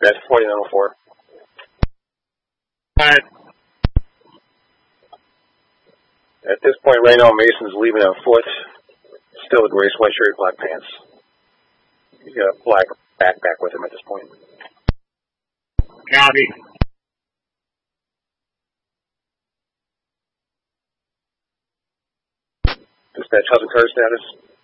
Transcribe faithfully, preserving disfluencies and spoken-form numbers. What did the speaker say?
That's forty-nine oh four. Alright. At this point, right now, Mason's leaving on foot. Still a gray sweatshirt, black pants. He's got a black backpack with him at this point. Copy. Dispatch, how's the car status?